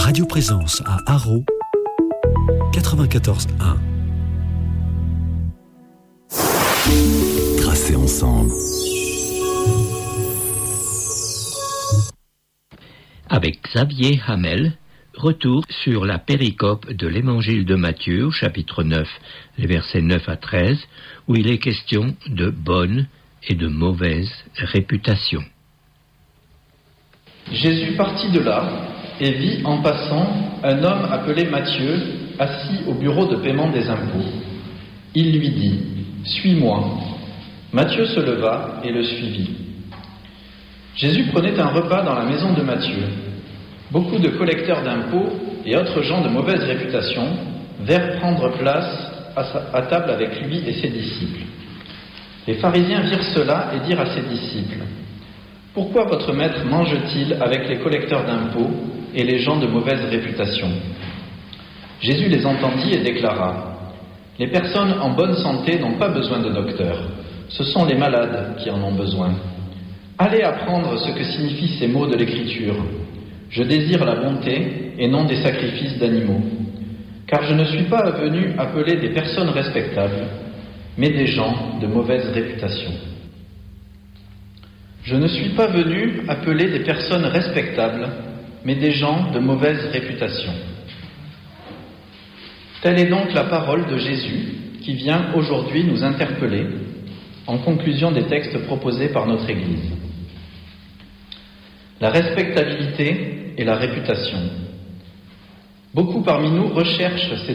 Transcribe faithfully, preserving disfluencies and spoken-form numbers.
Radio Présence à Haro, quatre-vingt-quatorze un. Tracer ensemble. Avec Xavier Hamel, retour sur la péricope de l'évangile de Matthieu, au chapitre neuf, les versets neuf à treize, où il est question de bonne et de mauvaise réputation. Jésus partit de là et vit en passant un homme appelé Matthieu, assis au bureau de paiement des impôts. Il lui dit « Suis-moi ». Matthieu se leva et le suivit. Jésus prenait un repas dans la maison de Matthieu. Beaucoup de collecteurs d'impôts et autres gens de mauvaise réputation vinrent prendre place à, sa, à table avec lui et ses disciples. Les pharisiens virent cela et dirent à ses disciples « Pourquoi votre maître mange-t-il avec les collecteurs d'impôts et les gens de mauvaise réputation ?» Jésus les entendit et déclara « Les personnes en bonne santé n'ont pas besoin de docteur, ce sont les malades qui en ont besoin. Allez apprendre ce que signifient ces mots de l'Écriture. Je désire la bonté et non des sacrifices d'animaux, car je ne suis pas venu appeler des personnes respectables, mais des gens de mauvaise réputation. Je ne suis pas venu appeler des personnes respectables, mais des gens de mauvaise réputation. Telle est donc la parole de Jésus qui vient aujourd'hui nous interpeller en conclusion des textes proposés par notre Église. La respectabilité et la réputation. Beaucoup parmi nous recherchent ces